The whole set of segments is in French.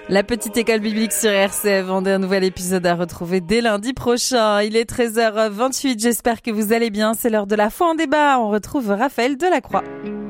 La petite école biblique sur RCF, un nouvel épisode à retrouver dès lundi prochain. Il est 13h28, j'espère que vous allez bien. C'est l'heure de la foi en débat. On retrouve Raphaël Delacroix.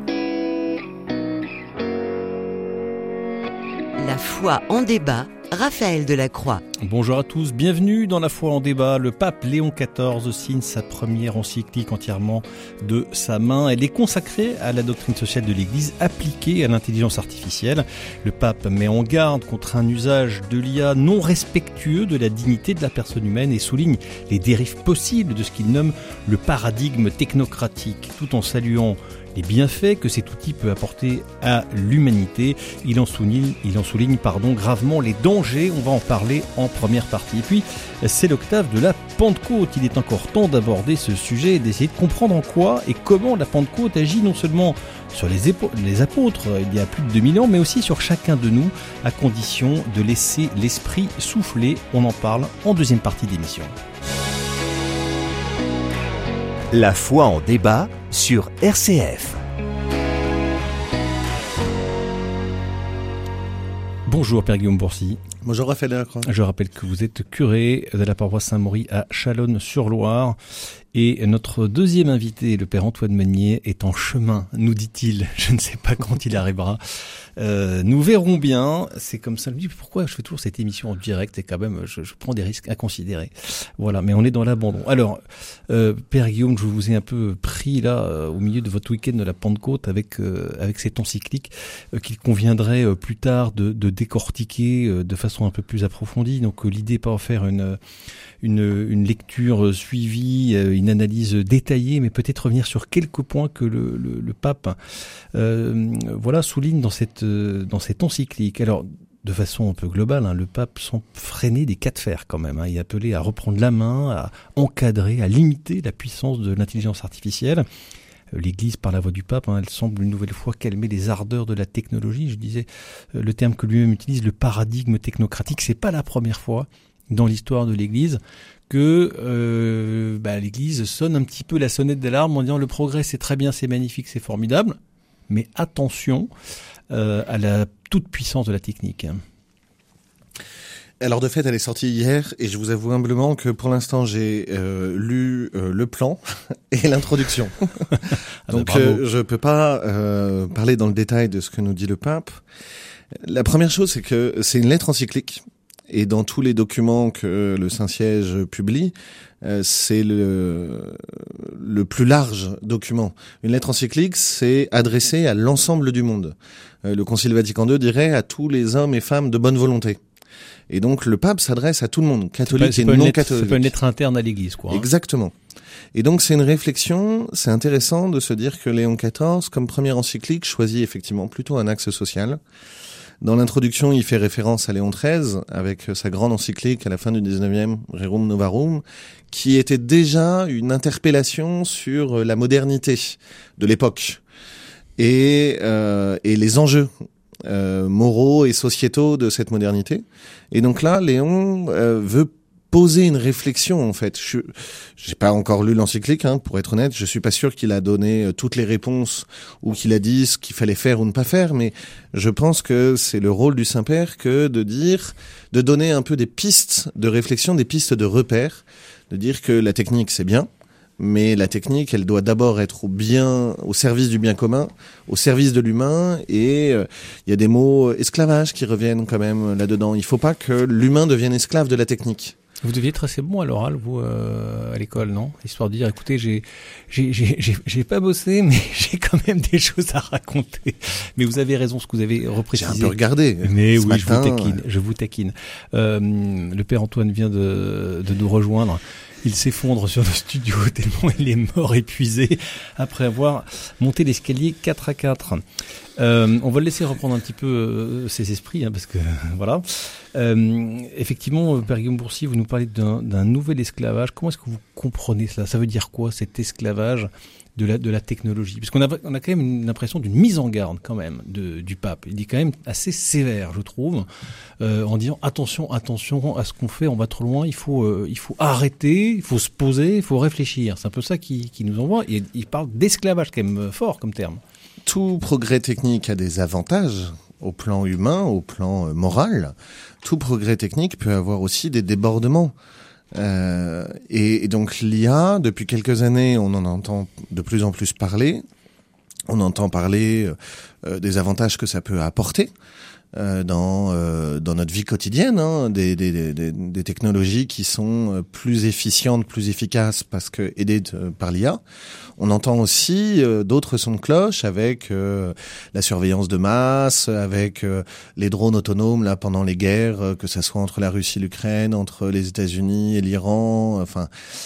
La foi en débat, Raphaël Delacroix. Bonjour à tous, bienvenue dans la foi en débat. Le pape Léon XIV signe sa première encyclique entièrement de sa main. Elle est consacrée à la doctrine sociale de l'Église appliquée à l'intelligence artificielle. Le pape met en garde contre un usage de l'IA non respectueux de la dignité de la personne humaine et souligne les dérives possibles de ce qu'il nomme le paradigme technocratique, tout en saluant les bienfaits que cet outil peut apporter à l'humanité. Il en souligne gravement les dangers. On va en parler en première partie. Et puis, c'est l'octave de la Pentecôte. Il est encore temps d'aborder ce sujet et d'essayer de comprendre en quoi et comment la Pentecôte agit non seulement sur les apôtres il y a plus de 2000 ans, mais aussi sur chacun de nous, à condition de laisser l'esprit souffler. On en parle en deuxième partie d'émission. La foi en débat sur RCF. Bonjour Père Guillaume Bourcy. Bonjour Raphaël Delacroix. Je rappelle que vous êtes curé de la paroisse Saint-Maury à Chalonnes-sur-Loire. Et notre deuxième invité, le Père Antoine Meunier, est en chemin, nous dit-il. Je ne sais pas quand il arrivera. Nous verrons bien. C'est comme ça. Je me dis, pourquoi je fais toujours cette émission en direct? Et quand même, je prends des risques inconsidérés. Voilà, mais on est dans l'abandon. Alors, Père Guillaume, je vous ai un peu pris là, au milieu de votre week-end de la Pentecôte avec cette encyclique qu'il conviendrait plus tard de décortiquer de façon un peu plus approfondie. Donc, l'idée n'est pas de faire une lecture suivie, une analyse détaillée, mais peut-être revenir sur quelques points que le pape souligne dans cette encyclique. Alors, de façon un peu globale, le pape semble freiner des cas de fer quand même. Il est appelé à reprendre la main, à encadrer, à limiter la puissance de l'intelligence artificielle. L'Église, par la voix du pape, elle semble une nouvelle fois calmer les ardeurs de la technologie. Je disais, le terme que lui-même utilise, le paradigme technocratique, c'est pas la première fois dans l'histoire de l'Église que l'Église sonne un petit peu la sonnette d'alarme en disant le progrès c'est très bien, c'est magnifique, c'est formidable, mais attention à la toute puissance de la technique. Alors de fait, elle est sortie hier et je vous avoue humblement que pour l'instant j'ai lu le plan et l'introduction. Donc je peux pas parler dans le détail de ce que nous dit le pape. La première chose, c'est que c'est une lettre encyclique. Et dans tous les documents que le Saint-Siège publie, c'est le plus large document. Une lettre encyclique, c'est adressé à l'ensemble du monde. Le Concile Vatican II dirait à tous les hommes et femmes de bonne volonté. Et donc le pape s'adresse à tout le monde, catholique et non catholique. C'est pas une lettre interne à l'Église, quoi. Exactement. Et donc c'est une réflexion, c'est intéressant de se dire que Léon XIV, comme première encyclique, choisit effectivement plutôt un axe social. Dans l'introduction, il fait référence à Léon XIII, avec sa grande encyclique à la fin du 19e, Rerum Novarum, qui était déjà une interpellation sur la modernité de l'époque et les enjeux moraux et sociétaux de cette modernité. Et donc là, Léon veut poser une réflexion, en fait. J'ai pas encore lu l'encyclique, pour être honnête. Je suis pas sûr qu'il a donné toutes les réponses ou qu'il a dit ce qu'il fallait faire ou ne pas faire, mais je pense que c'est le rôle du Saint-Père que de donner un peu des pistes de réflexion, des pistes de repères, de dire que la technique, c'est bien, mais la technique, elle doit d'abord être au service du bien commun, au service de l'humain, et il y a des mots esclavage qui reviennent quand même là-dedans. Il faut pas que l'humain devienne esclave de la technique. Vous deviez être assez bon à l'oral, vous, à l'école, non? Histoire de dire, écoutez, j'ai pas bossé, mais j'ai quand même des choses à raconter. Mais vous avez raison, ce que vous avez reprécisé. J'ai un peu regardé. Mais oui, matin, je vous taquine. Le Père Antoine vient de nous rejoindre. Il s'effondre sur le studio tellement il est mort épuisé après avoir monté l'escalier 4 à 4. On va le laisser reprendre un petit peu ses esprits, parce que voilà. Effectivement, Père Guillaume Bourcy, vous nous parlez d'un nouvel esclavage. Comment est-ce que vous comprenez cela? Ça veut dire quoi, cet esclavage de la technologie? Parce qu'on a quand même l'impression d'une mise en garde quand même du pape. Il est quand même assez sévère, je trouve, en disant attention à ce qu'on fait, on va trop loin, il faut arrêter, il faut se poser, il faut réfléchir. C'est un peu ça qui nous envoie. Et il parle d'esclavage, quand même fort comme terme. Tout progrès technique a des avantages au plan humain, au plan moral, tout progrès technique peut avoir aussi des débordements. Et donc l'IA, depuis quelques années, on en entend de plus en plus parler. On entend parler des avantages que ça peut apporter dans notre vie quotidienne, des technologies qui sont plus efficientes, plus efficaces parce que aidées par l'IA. On entend aussi d'autres sons de cloche avec la surveillance de masse, avec les drones autonomes là pendant les guerres, que ça soit entre la Russie et l'Ukraine, entre les États-Unis et l'Iran. Enfin,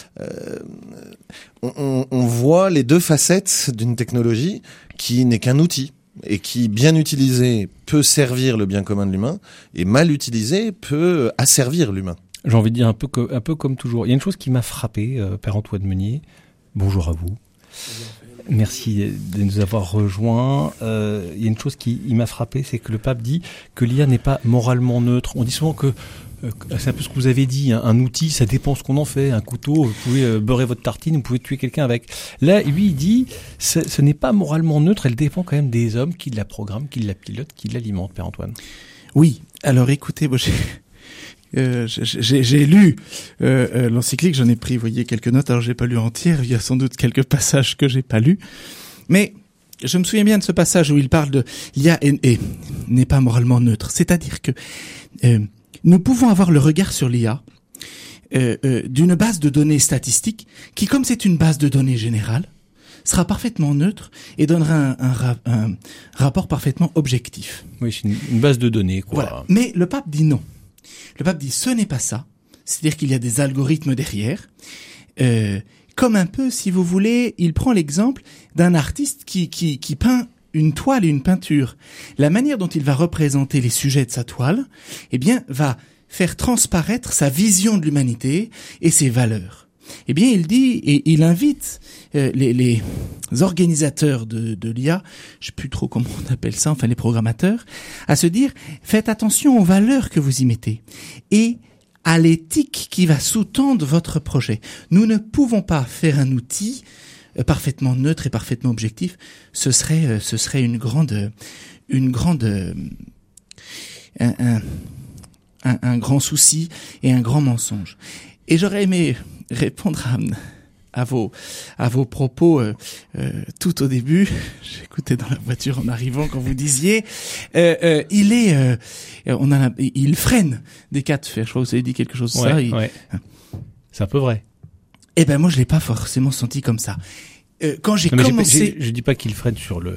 on voit les deux facettes d'une technologie qui n'est qu'un outil. Et qui, bien utilisé, peut servir le bien commun de l'humain, et mal utilisé peut asservir l'humain. J'ai envie de dire un peu comme toujours. Il y a une chose qui m'a frappé, Père Antoine Meunier. Bonjour à vous. Merci de nous avoir rejoints. Il y a une chose qui m'a frappé, c'est que le pape dit que l'IA n'est pas moralement neutre. On dit souvent que c'est un peu ce que vous avez dit, hein, un outil, ça dépend ce qu'on en fait. Un couteau, vous pouvez beurrer votre tartine, vous pouvez tuer quelqu'un avec. Là, lui, il dit, ce n'est pas moralement neutre, elle dépend quand même des hommes qui la programment, qui la pilotent, qui l'alimentent, Père Antoine. Oui, alors écoutez, moi j'ai lu l'encyclique, j'en ai pris, vous voyez, quelques notes, alors j'ai pas lu entière, il y a sans doute quelques passages que j'ai pas lus, mais je me souviens bien de ce passage où il parle de l'IA et n'est pas moralement neutre, c'est-à-dire que nous pouvons avoir le regard sur l'IA d'une base de données statistiques qui, comme c'est une base de données générale, sera parfaitement neutre et donnera un rapport parfaitement objectif. Oui, c'est une base de données, quoi. Voilà. Mais le pape dit non. Le pape dit ce n'est pas ça. C'est-à-dire qu'il y a des algorithmes derrière. Comme un peu, si vous voulez, il prend l'exemple d'un artiste qui peint une toile et une peinture. La manière dont il va représenter les sujets de sa toile, eh bien, va faire transparaître sa vision de l'humanité et ses valeurs. Eh bien, il dit et il invite les organisateurs de l'IA, je sais plus trop comment on appelle ça, enfin les programmateurs, à se dire faites attention aux valeurs que vous y mettez et à l'éthique qui va sous-tendre votre projet. Nous ne pouvons pas faire un outil parfaitement neutre et parfaitement objectif. Ce serait un grand souci et un grand mensonge. Et j'aurais aimé répondre à vos propos tout au début. J'écoutais dans la voiture en arrivant quand vous disiez il freine des cas de fer. Je crois que vous avez dit quelque chose de ça. Ouais. C'est un peu vrai. Eh ben moi je l'ai pas forcément senti comme ça. Quand j'ai commencé, je dis pas qu'il freine sur le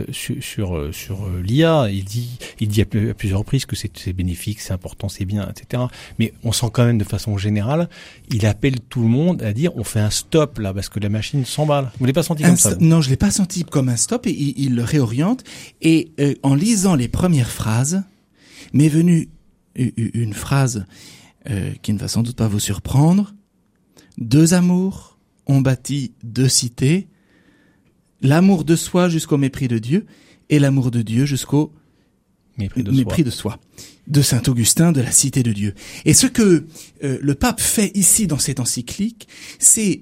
sur l'IA. Il dit à plusieurs reprises que c'est bénéfique, c'est important, c'est bien, etc. Mais on sent quand même de façon générale, il appelle tout le monde à dire on fait un stop là parce que la machine s'emballe. Vous l'avez pas senti comme ça? Non, je l'ai pas senti comme un stop et il le réoriente. Et en lisant les premières phrases, m'est venue une phrase qui ne va sans doute pas vous surprendre. 2 amours ont bâti 2 cités, l'amour de soi jusqu'au mépris de Dieu et l'amour de Dieu jusqu'au mépris de soi. De saint Augustin de la Cité de Dieu. Et ce que le pape fait ici dans cette encyclique, c'est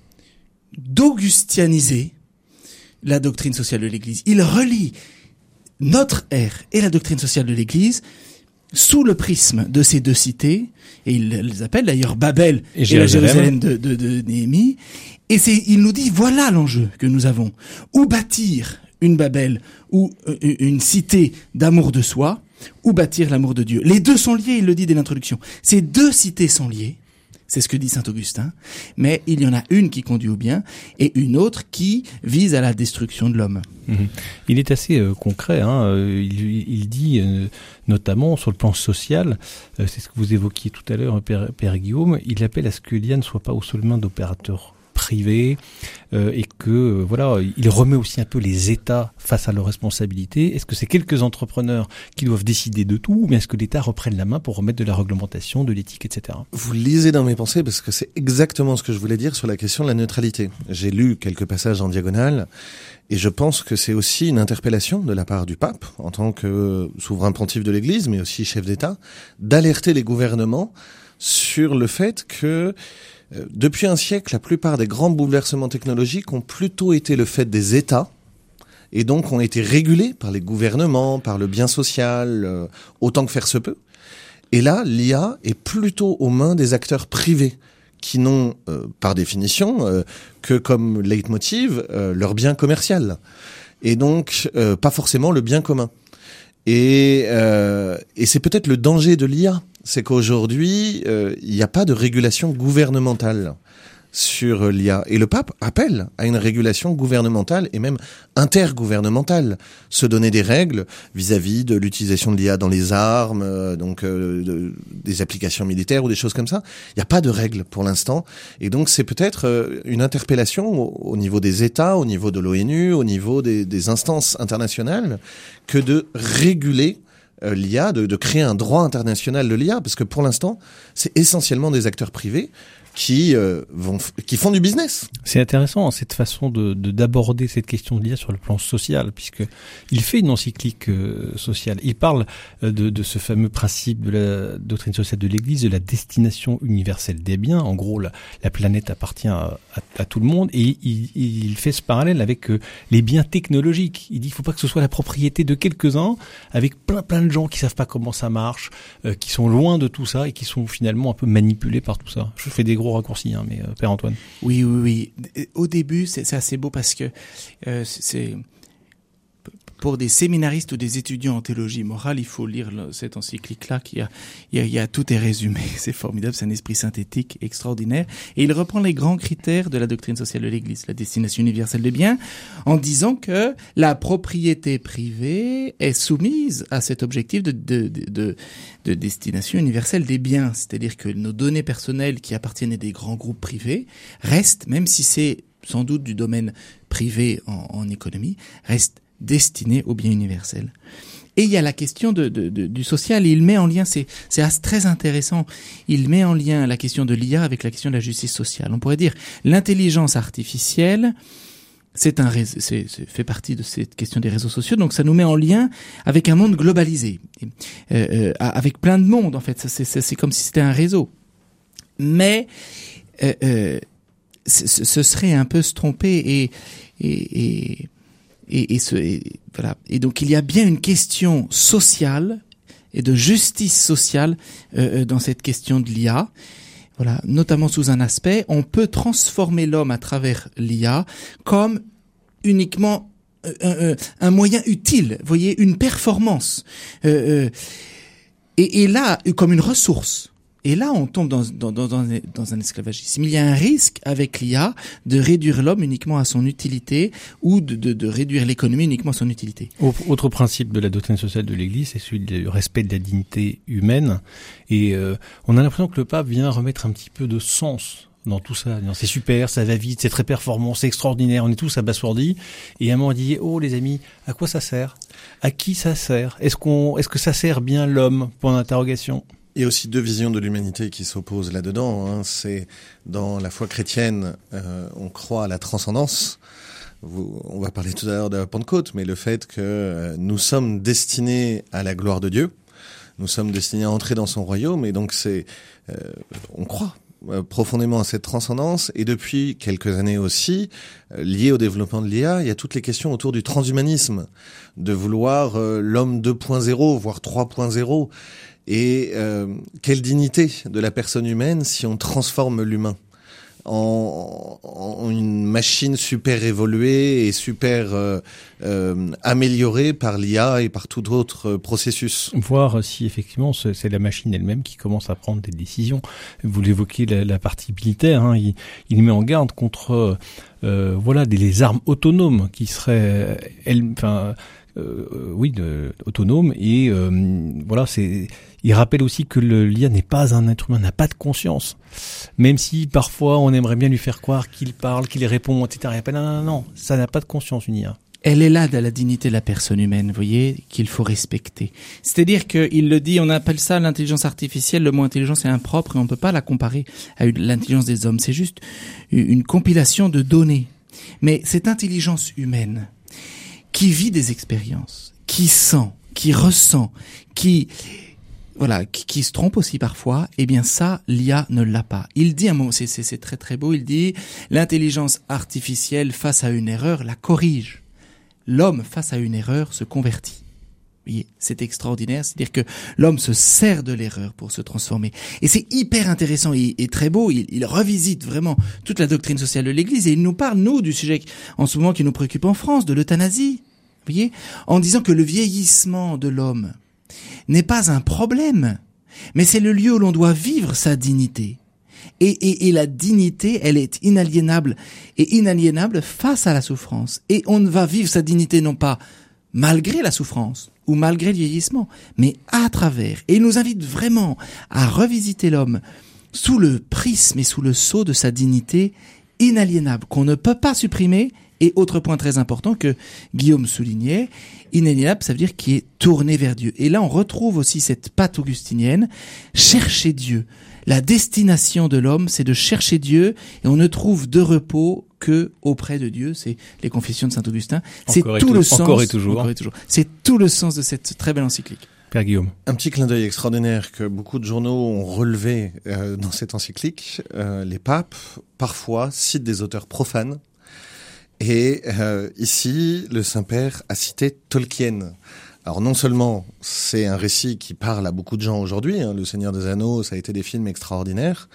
d'augustianiser la doctrine sociale de l'Église. Il relie notre ère et la doctrine sociale de l'Église sous le prisme de ces 2 cités, et il les appelle d'ailleurs Babel et la Jérusalem de Néhémie, et il nous dit voilà l'enjeu que nous avons. Ou bâtir une Babel ou une cité d'amour de soi, ou bâtir l'amour de Dieu. Les 2 sont liés, il le dit dès l'introduction. Ces 2 cités sont liées, c'est ce que dit saint Augustin, mais il y en a une qui conduit au bien et une autre qui vise à la destruction de l'homme. Il est assez concret, hein. Il dit notamment sur le plan social, c'est ce que vous évoquiez tout à l'heure, Père Guillaume, il appelle à ce que l'IA ne soit pas aux seules mains d'opérateurs privés et que voilà, il remet aussi un peu les États face à leurs responsabilités. Est-ce que c'est quelques entrepreneurs qui doivent décider de tout, ou bien est-ce que l'État reprenne la main pour remettre de la réglementation, de l'éthique, etc. Vous lisez dans mes pensées parce que c'est exactement ce que je voulais dire sur la question de la neutralité. J'ai lu quelques passages en diagonale et je pense que c'est aussi une interpellation de la part du pape en tant que souverain pontife de l'Église, mais aussi chef d'État, d'alerter les gouvernements sur le fait que depuis un siècle, la plupart des grands bouleversements technologiques ont plutôt été le fait des États et donc ont été régulés par les gouvernements, par le bien social, autant que faire se peut. Et là, l'IA est plutôt aux mains des acteurs privés qui n'ont, par définition, que comme leitmotiv leur bien commercial. Et donc, pas forcément le bien commun. Et c'est peut-être le danger de l'IA, c'est qu'aujourd'hui, il n'y a pas de régulation gouvernementale sur l'IA. Et le pape appelle à une régulation gouvernementale et même intergouvernementale. Se donner des règles vis-à-vis de l'utilisation de l'IA dans les armes, des applications militaires ou des choses comme ça. Il n'y a pas de règles pour l'instant. Et donc c'est peut-être une interpellation au niveau des États, au niveau de l'ONU, au niveau des instances internationales, que de réguler l'IA, de créer un droit international de l'IA, parce que pour l'instant, c'est essentiellement des acteurs privés qui font du business. C'est intéressant cette façon d'aborder cette question de l'IA sur le plan social, puisque il fait une encyclique sociale. Il parle de ce fameux principe de la doctrine sociale de l'Église, de la destination universelle des biens. En gros, la planète appartient à tout le monde, et il fait ce parallèle avec les biens technologiques. Il dit qu'il ne faut pas que ce soit la propriété de quelques-uns, avec plein de gens qui savent pas comment ça marche, qui sont loin de tout ça et qui sont finalement un peu manipulés par tout ça. Je fais des gros raccourcis, mais Père Antoine. Oui. Au début, c'est assez beau parce que c'est pour des séminaristes ou des étudiants en théologie morale, il faut lire cette encyclique-là il y a tout est résumé. C'est formidable, c'est un esprit synthétique extraordinaire. Et il reprend les grands critères de la doctrine sociale de l'Église, la destination universelle des biens, en disant que la propriété privée est soumise à cet objectif de destination universelle des biens. C'est-à-dire que nos données personnelles qui appartiennent à des grands groupes privés restent, même si c'est sans doute du domaine privé en économie, restent destiné au bien universel. Et il y a la question du social, et il met en lien, c'est très intéressant, il met en lien la question de l'IA avec la question de la justice sociale. On pourrait dire, l'intelligence artificielle, fait partie de cette question des réseaux sociaux, donc ça nous met en lien avec un monde globalisé, avec plein de monde, en fait, c'est comme si c'était un réseau. Mais ce serait un peu se tromper voilà. Et donc il y a bien une question sociale et de justice sociale dans cette question de l'IA. Voilà, notamment sous un aspect, on peut transformer l'homme à travers l'IA comme uniquement un moyen utile, vous voyez, une performance, et là comme une ressource. Et là, on tombe dans un esclavagisme. Il y a un risque avec l'IA de réduire l'homme uniquement à son utilité ou de réduire l'économie uniquement à son utilité. Autre principe de la doctrine sociale de l'Église, c'est celui du respect de la dignité humaine. Et on a l'impression que le pape vient remettre un petit peu de sens dans tout ça. C'est super, ça va vite, c'est très performant, c'est extraordinaire, on est tous abasourdis. Et à un moment, on dit, oh les amis, à quoi ça sert? À qui ça sert? Est-ce que ça sert bien l'homme? Point d'interrogation. Il y a aussi deux visions de l'humanité qui s'opposent là-dedans. C'est dans la foi chrétienne, on croit à la transcendance. On va parler tout à l'heure de la Pentecôte, mais le fait que nous sommes destinés à la gloire de Dieu, nous sommes destinés à entrer dans son royaume, et donc on croit profondément à cette transcendance. Et depuis quelques années aussi, lié au développement de l'IA, il y a toutes les questions autour du transhumanisme, de vouloir l'homme 2.0, voire 3.0. Et quelle dignité de la personne humaine si on transforme l'humain en une machine super évoluée et super améliorée par l'IA et par tout autre processus. Voir si effectivement c'est la machine elle-même qui commence à prendre des décisions. Vous l'évoquez, la partie militaire, il met en garde contre des armes autonomes qui seraient autonome, et il rappelle aussi que l'IA n'est pas un être humain, n'a pas de conscience, même si parfois on aimerait bien lui faire croire qu'il parle, qu'il répond, etc. Non, ça n'a pas de conscience, une IA. Elle est là de la dignité de la personne humaine, vous voyez, qu'il faut respecter. C'est-à-dire qu'il le dit, on appelle ça l'intelligence artificielle, le mot intelligence est impropre et on ne peut pas la comparer à l'intelligence des hommes, c'est juste une compilation de données. Mais cette intelligence humaine, qui vit des expériences, qui sent, qui ressent, qui se trompe aussi parfois, eh bien ça, l'IA ne l'a pas. Il dit un mot, c'est très très beau, il dit, l'intelligence artificielle face à une erreur la corrige. l'homme face à une erreur se convertit. Vous voyez, c'est extraordinaire, c'est-à-dire que l'homme se sert de l'erreur pour se transformer. Et c'est hyper intéressant et très beau, il revisite vraiment toute la doctrine sociale de l'Église et il nous parle, nous, du sujet en ce moment qui nous préoccupe en France, de l'euthanasie. Vous voyez, en disant que le vieillissement de l'homme n'est pas un problème, mais c'est le lieu où l'on doit vivre sa dignité. Et la dignité, elle est inaliénable face à la souffrance. Et on va vivre sa dignité non pas malgré la souffrance ou malgré le vieillissement, mais à travers. Et il nous invite vraiment à revisiter l'homme sous le prisme et sous le sceau de sa dignité inaliénable, qu'on ne peut pas supprimer. Et autre point très important que Guillaume soulignait, inaliénable, ça veut dire qui est tourné vers Dieu. Et là, on retrouve aussi cette patte augustinienne, chercher Dieu. La destination de l'homme, c'est de chercher Dieu, et on ne trouve de repos que auprès de Dieu. C'est les Confessions de Saint-Augustin. C'est tout le sens. Encore et toujours. C'est tout le sens de cette très belle encyclique. Père Guillaume. Un petit clin d'œil extraordinaire que beaucoup de journaux ont relevé dans cette encyclique. Les papes, parfois, citent des auteurs profanes. Et ici, le Saint-Père a cité Tolkien. Alors non seulement c'est un récit qui parle à beaucoup de gens aujourd'hui, Le Seigneur des Anneaux, ça a été des films extraordinaires,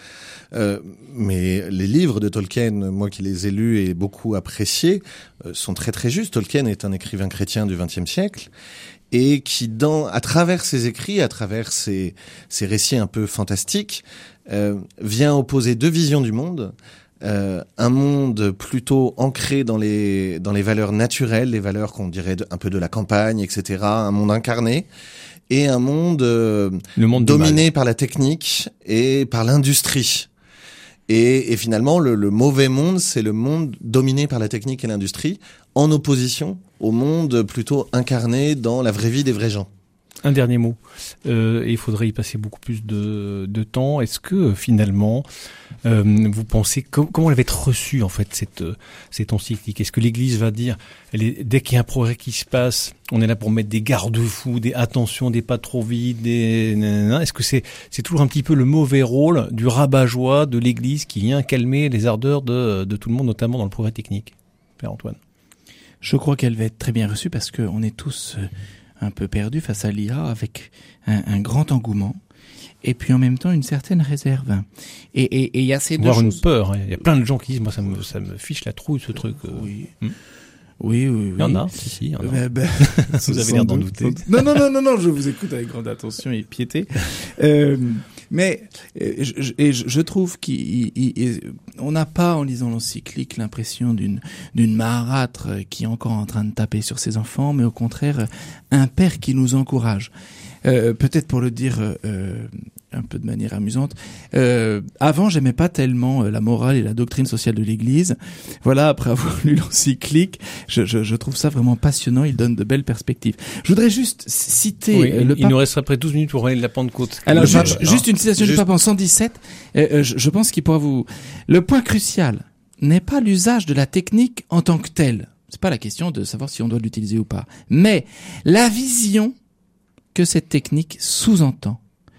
mais les livres de Tolkien, moi qui les ai lus et beaucoup appréciés, sont très très justes. Tolkien est un écrivain chrétien du XXe siècle et qui, à travers ses écrits, à travers ses récits un peu fantastiques, vient opposer deux visions du monde. Un monde plutôt ancré dans les valeurs naturelles, les valeurs qu'on dirait un peu de la campagne, etc. Un monde incarné, et un monde, dominé par la technique et par l'industrie. Et finalement, le mauvais monde, c'est le monde dominé par la technique et l'industrie, en opposition au monde plutôt incarné dans la vraie vie des vrais gens. Un dernier mot. Et il faudrait y passer beaucoup plus de temps. Est-ce que finalement, vous pensez comment elle va être reçue en fait cette encyclique? Est-ce que l'Église va dire, dès qu'il y a un progrès qui se passe, on est là pour mettre des garde-fous, attention, des pas trop vite, Est-ce que c'est toujours un petit peu le mauvais rôle du rabat-joie de l'Église qui vient calmer les ardeurs de tout le monde, notamment dans le progrès technique, Père Antoine? Je crois qu'elle va être très bien reçue parce que on est tous un peu perdu face à l'IA avec un grand engouement et puis en même temps une certaine réserve. Et il y a ces deux choses. Voire une peur. Il y a plein de gens qui disent, moi ça me fiche la trouille ce truc. Oui. Oui. Il y en a, si, il y en a. Vous avez l'air d'en douter. Non, je vous écoute avec grande attention et piété. Mais je trouve qu'on n'a pas, en lisant l'encyclique, l'impression d'une marâtre qui est encore en train de taper sur ses enfants, mais au contraire, un père qui nous encourage. Peut-être pour le dire un peu de manière amusante, avant j'aimais pas tellement la morale et la doctrine sociale de l'Église. Voilà, après avoir lu l'encyclique, je trouve ça vraiment passionnant, il donne de belles perspectives. Je voudrais juste citer le pape. Il nous reste après 12 minutes pour aller de la Pentecôte. Alors juste une citation du pape en 117, je pense qu'il pourra vous... Le point crucial n'est pas l'usage de la technique en tant que telle. C'est pas la question de savoir si on doit l'utiliser ou pas, mais la vision que cette technique sous-entend.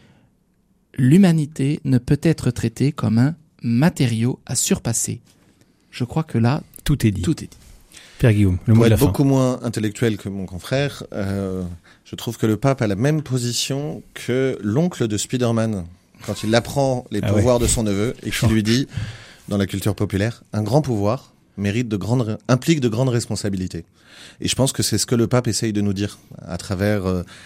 L'humanité ne peut être traitée comme un matériau à surpasser. Je crois que là, tout est dit. Père Guillaume, le mot de la fin. Beaucoup moins intellectuel que mon confrère, je trouve que le pape a la même position que l'oncle de Spider-Man quand il apprend les pouvoirs de son neveu et qu'il lui dit, dans la culture populaire, un grand pouvoir implique de grandes responsabilités. Et je pense que c'est ce que le pape essaye de nous dire à travers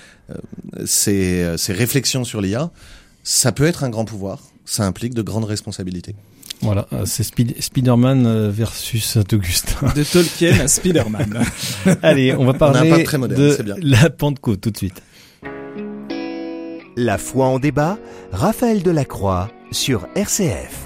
ses réflexions sur l'IA. Ça peut être un grand pouvoir, ça implique de grandes responsabilités. Voilà, c'est Spider-Man versus Saint-Augustin. De Tolkien à Spider-Man. Allez, on va parler très moderne, de c'est bien. la Pentecôte tout de suite. La foi en débat, Raphaël Delacroix sur RCF.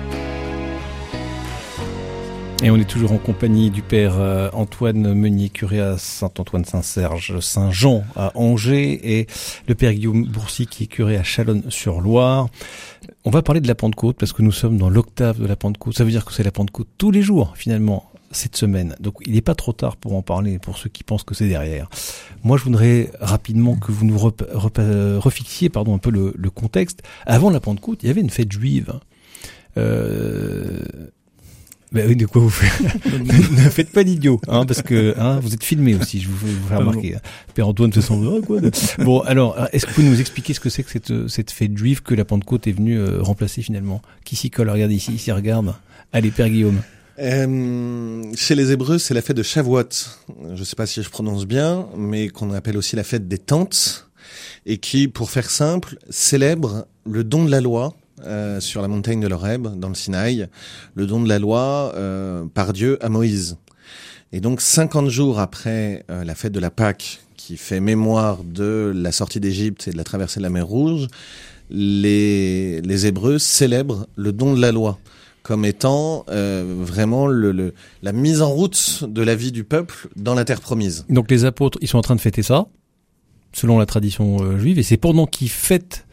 Et on est toujours en compagnie du père Antoine Meunier, curé à Saint-Antoine-Saint-Serge, Saint-Jean à Angers, et le père Guillaume Bourcy qui est curé à Chalonnes-sur-Loire. On va parler de la Pentecôte parce que nous sommes dans l'octave de la Pentecôte. Ça veut dire que c'est la Pentecôte tous les jours, finalement, cette semaine. Donc il n'est pas trop tard pour en parler, pour ceux qui pensent que c'est derrière. Moi, je voudrais rapidement que vous nous refixiez un peu le contexte. Avant la Pentecôte, il y avait une fête juive. Ben oui, de quoi vous faites? Ne faites pas l'idiot, hein, parce que vous êtes filmé aussi. Je vous fais remarquer. Père Antoine se sent quoi. Bon, alors, est-ce que vous pouvez nous expliquer ce que c'est que cette fête juive que la Pentecôte est venue remplacer finalement? Qui s'y colle? Regarde ici, regarde. Allez, Père Guillaume. Chez les Hébreux, c'est la fête de Shavuot. Je ne sais pas si je prononce bien, mais qu'on appelle aussi la fête des tentes, et qui, pour faire simple, célèbre le don de la loi sur la montagne de l'Horeb, dans le Sinaï, le don de la loi par Dieu à Moïse. Et donc 50 jours après la fête de la Pâque, qui fait mémoire de la sortie d'Égypte et de la traversée de la mer Rouge, les Hébreux célèbrent le don de la loi comme étant vraiment la mise en route de la vie du peuple dans la terre promise. Donc les apôtres, ils sont en train de fêter ça, selon la tradition juive, et c'est pendant qu'ils fêtent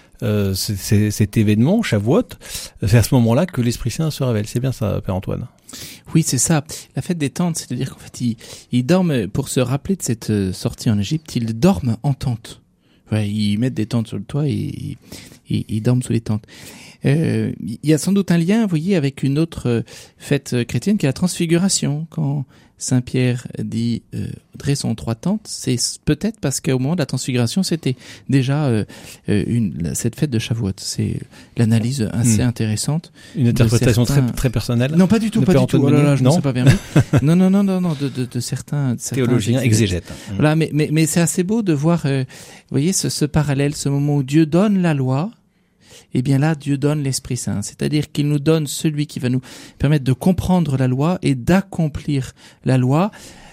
cet événement, Shavuot, c'est à ce moment-là que l'Esprit Saint se révèle. C'est bien ça, Père Antoine? Oui, c'est ça. La fête des tentes, c'est-à-dire qu'en fait, ils dorment, pour se rappeler de cette sortie en Égypte, ils dorment en tente. Ouais, ils mettent des tentes sur le toit et ils dorment sous les tentes. Il y a sans doute un lien, vous voyez, avec une autre fête chrétienne qui est la transfiguration. Quand Saint Pierre dit dressons 3 tentes, c'est peut-être parce qu'au moment de la transfiguration, c'était déjà cette fête de Shavuot. C'est l'analyse assez intéressante. Une interprétation très personnelle. Non, pas du tout, pas du tout. Oh là là, je ne sais pas permis. Non, de certains théologiens exégètes. Voilà, mais c'est assez beau de voir, vous voyez, ce parallèle, ce moment où Dieu donne la loi. Et bien là, Dieu donne l'Esprit Saint. C'est-à-dire qu'il nous donne celui qui va nous permettre de comprendre la loi et d'accomplir la loi.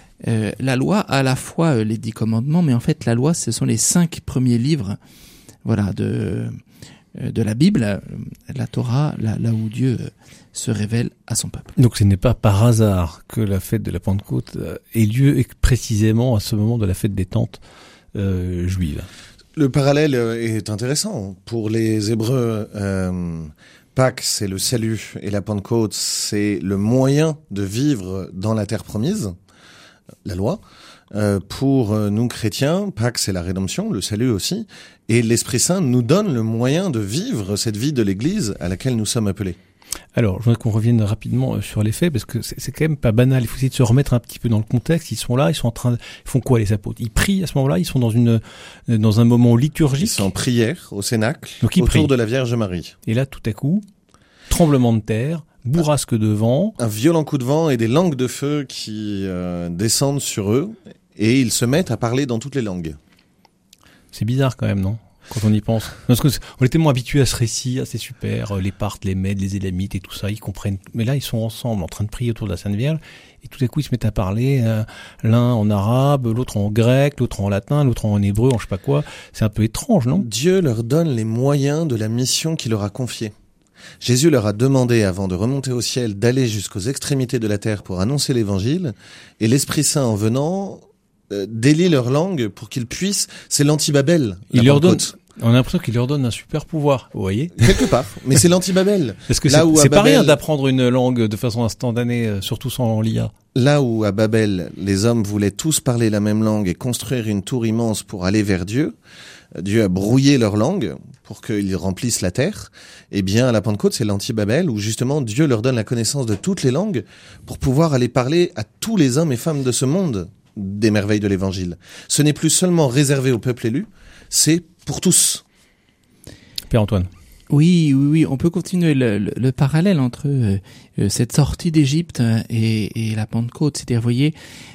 La loi, à la fois les 10 commandements, mais en fait, la loi, ce sont les 5 premiers livres, voilà, de la Bible, la Torah, là où Dieu se révèle à son peuple. Donc ce n'est pas par hasard que la fête de la Pentecôte ait lieu précisément à ce moment de la fête des tentes juives. Le parallèle est intéressant. Pour les Hébreux, Pâques, c'est le salut, et la Pentecôte, c'est le moyen de vivre dans la terre promise, la loi. Pour nous chrétiens, Pâques, c'est la rédemption, le salut aussi, et l'Esprit Saint nous donne le moyen de vivre cette vie de l'Église à laquelle nous sommes appelés. Alors, je voudrais qu'on revienne rapidement sur les faits, parce que c'est quand même pas banal. Il faut essayer de se remettre un petit peu dans le contexte. Ils sont là, ils font quoi, les apôtres? Ils prient à ce moment-là, ils sont dans un moment liturgique. Ils sont en prière au Cénacle, autour prient de la Vierge Marie. Et là, tout à coup, tremblement de terre, bourrasque de vent. Un violent coup de vent et des langues de feu qui descendent sur eux, et ils se mettent à parler dans toutes les langues. C'est bizarre quand même, non? Quand on y pense. Parce que on est tellement habitué à ce récit, c'est super, les Parthes, les Mèdes, les Élamites et tout ça, ils comprennent. Mais là, ils sont ensemble, en train de prier autour de la Sainte Vierge, et tout à coup, ils se mettent à parler, l'un en arabe, l'autre en grec, l'autre en latin, l'autre en hébreu, en je sais pas quoi. C'est un peu étrange, non? Dieu leur donne les moyens de la mission qu'il leur a confiée. Jésus leur a demandé, avant de remonter au ciel, d'aller jusqu'aux extrémités de la terre pour annoncer l'évangile, et l'Esprit Saint, en venant, délie leur langue pour qu'ils puissent, c'est l'anti-Babel. Il leur donne, on a l'impression qu'il leur donne un super pouvoir, vous voyez? Quelque part, mais c'est l'anti-Babel. Parce que c'est pas rien d'apprendre une langue de façon instantanée, surtout sans l'IA. Là où à Babel, les hommes voulaient tous parler la même langue et construire une tour immense pour aller vers Dieu, Dieu a brouillé leur langue pour qu'ils remplissent la terre. Eh bien, à la Pentecôte, c'est l'anti-Babel où justement Dieu leur donne la connaissance de toutes les langues pour pouvoir aller parler à tous les hommes et femmes de ce monde des merveilles de l'Évangile. Ce n'est plus seulement réservé au peuple élu, c'est pour tous. Père Antoine. Oui, on peut continuer le parallèle entre cette sortie d'Égypte et la Pentecôte. C'est-à-dire, vous voyez,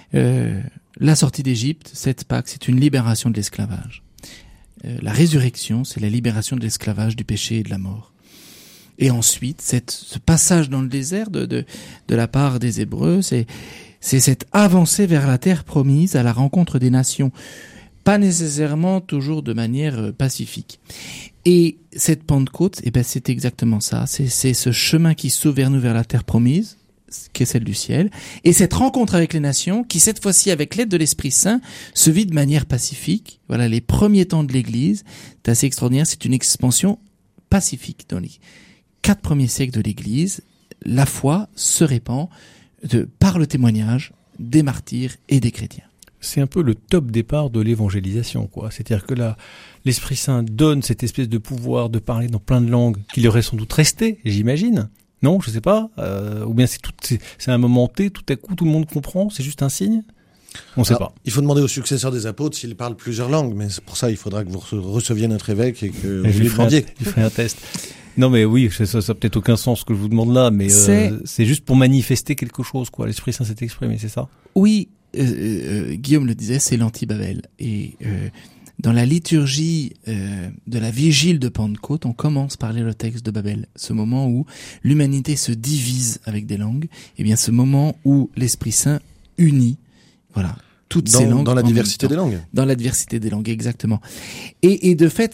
la sortie d'Égypte, cette Pâque, c'est une libération de l'esclavage. La résurrection, c'est la libération de l'esclavage, du péché et de la mort. Et ensuite, ce passage dans le désert de la part des Hébreux, c'est cette avancée vers la terre promise à la rencontre des nations. Pas nécessairement toujours de manière pacifique. Et cette Pentecôte, c'est exactement ça. C'est ce chemin qui s'ouvre vers nous, vers la terre promise, qui est celle du ciel. Et cette rencontre avec les nations, qui cette fois-ci, avec l'aide de l'Esprit Saint, se vit de manière pacifique. Voilà, les premiers temps de l'Église, c'est assez extraordinaire. C'est une expansion pacifique. Dans les 4 premiers siècles de l'Église, la foi se répand par le témoignage des martyrs et des chrétiens. C'est un peu le top départ de l'évangélisation, quoi. C'est-à-dire que là, l'Esprit Saint donne cette espèce de pouvoir de parler dans plein de langues qui leur est sans doute resté, j'imagine. Non, je sais pas. Ou bien c'est un moment T, tout à coup tout le monde comprend, c'est juste un signe. On sait pas. Il faut demander au successeur des apôtres s'il parle plusieurs langues, mais c'est pour ça il faudra que vous receviez notre évêque et que vous lui demandiez. Il ferait un test. Non mais oui, ça n'a peut-être aucun sens ce que je vous demande là, mais c'est juste pour manifester quelque chose, quoi. L'Esprit Saint s'est exprimé, c'est ça? Oui, Guillaume le disait, c'est l'anti-Babel. Et dans la liturgie de la vigile de Pentecôte, on commence par lire le texte de Babel, ce moment où l'humanité se divise avec des langues, et bien ce moment où l'Esprit Saint unit, voilà, toutes ces langues dans la diversité des langues. Dans la diversité des langues, exactement. Et de fait,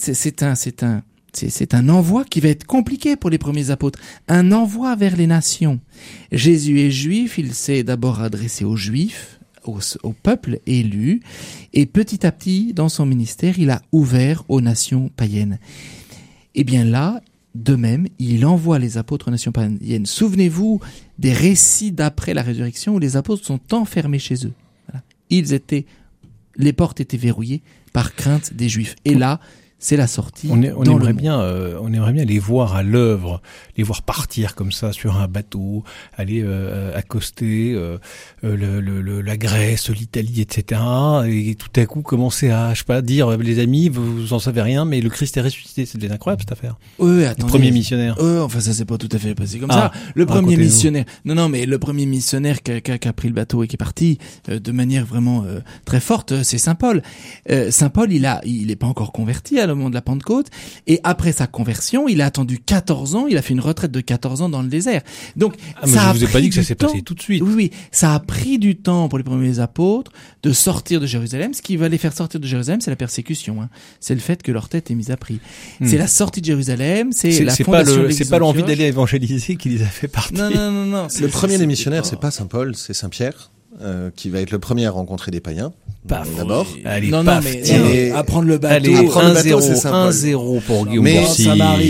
c'est un envoi qui va être compliqué pour les premiers apôtres. Un envoi vers les nations. Jésus est juif, il s'est d'abord adressé aux juifs, au peuple élu, et petit à petit, dans son ministère, il a ouvert aux nations païennes. Et bien là, de même, il envoie les apôtres aux nations païennes. Souvenez-vous des récits d'après la résurrection où les apôtres sont enfermés chez eux. Voilà. Les portes étaient verrouillées par crainte des Juifs. Et là, c'est la sortie. On aimerait bien les voir à l'œuvre, les voir partir comme ça sur un bateau, aller accoster la Grèce, l'Italie, etc. Et tout à coup commencer à, je sais pas, dire les amis, vous en savez rien, mais le Christ est ressuscité. C'est incroyable cette affaire. Oui, attendez. Le premier missionnaire. Enfin, ça s'est pas tout à fait passé comme ça. Le premier missionnaire. Non, mais le premier missionnaire qui a pris le bateau et qui est parti de manière vraiment très forte, c'est Saint Paul. Saint Paul, il est pas encore converti à le moment de la Pentecôte, et après sa conversion, il a attendu 14 ans, il a fait une retraite de 14 ans dans le désert. Donc, mais je vous ai pas dit que ça s'est passé tout de suite. Oui, ça a pris du temps pour les premiers apôtres de sortir de Jérusalem. Ce qui va les faire sortir de Jérusalem, c'est la persécution, hein. C'est le fait que leur tête est mise à prix. C'est la sortie de Jérusalem, c'est la fondation de l'Église. C'est pas l'envie d'aller évangéliser qui les a fait partir. Non. Le premier des missionnaires, c'est pas Saint Paul, c'est Saint Pierre. Qui va être le premier à rencontrer des païens. D'abord. Allez, mais à prendre le bateau. Allez, 1-0 pour Guillaume Bourcy.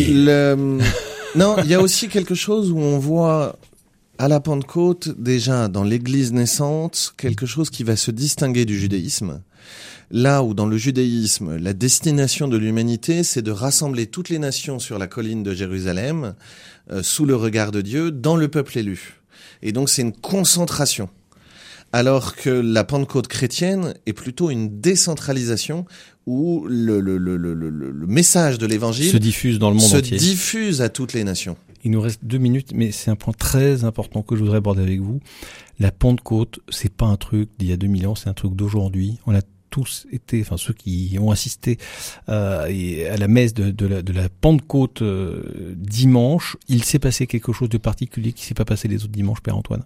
Non, il y a aussi quelque chose où on voit à la Pentecôte, déjà dans l'église naissante, quelque chose qui va se distinguer du judaïsme. Là où dans le judaïsme, la destination de l'humanité, c'est de rassembler toutes les nations sur la colline de Jérusalem, sous le regard de Dieu, dans le peuple élu. Et donc c'est une concentration. Alors que la Pentecôte chrétienne est plutôt une décentralisation où le message de l'évangile se diffuse dans le monde entier. Se diffuse à toutes les nations. Il nous reste 2 minutes, mais c'est un point très important que je voudrais aborder avec vous. La Pentecôte, c'est pas un truc d'il y a 2000 ans, c'est un truc d'aujourd'hui. On a tous été, enfin ceux qui ont assisté à la messe de la Pentecôte dimanche, il s'est passé quelque chose de particulier qui s'est pas passé les autres dimanches, Père Antoine.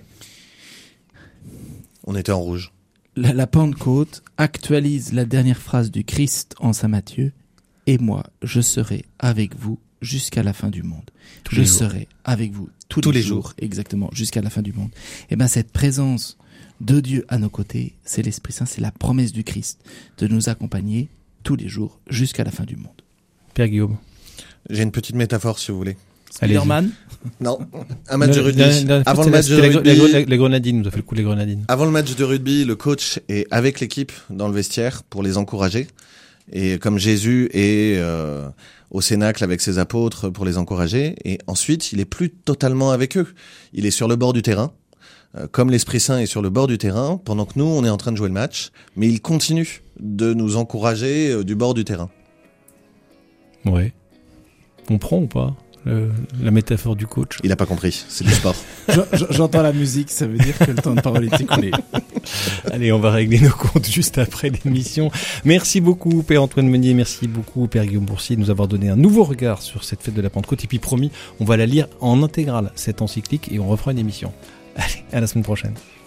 On était en rouge. La Pentecôte actualise la dernière phrase du Christ en Saint Matthieu. Et moi, je serai avec vous jusqu'à la fin du monde. Je serai avec vous tous les jours. Exactement, jusqu'à la fin du monde. Et ben, cette présence de Dieu à nos côtés, c'est l'Esprit Saint, c'est la promesse du Christ de nous accompagner tous les jours jusqu'à la fin du monde. Père Guillaume. J'ai une petite métaphore si vous voulez. Spider-Man? Non, un match de rugby. Avant le match de rugby, les Grenadines, nous a fait le coup les Grenadines. Avant le match de rugby, le coach est avec l'équipe dans le vestiaire pour les encourager. Et comme Jésus est au cénacle avec ses apôtres pour les encourager, et ensuite il est plus totalement avec eux. Il est sur le bord du terrain, comme l'Esprit Saint est sur le bord du terrain, pendant que nous on est en train de jouer le match, mais il continue de nous encourager du bord du terrain. Ouais. On prend ou pas la métaphore du coach? Il a pas compris, c'est du sport. J'entends la musique, ça veut dire que le temps de parole est écoulé. Allez, on va régler nos comptes juste après l'émission. Merci beaucoup Père Antoine Meunier, merci beaucoup Père Guillaume Bourcy de nous avoir donné un nouveau regard sur cette fête de la Pentecôte. Et puis promis, on va la lire en intégrale, cette encyclique, et on refera une émission. Allez, à la semaine prochaine.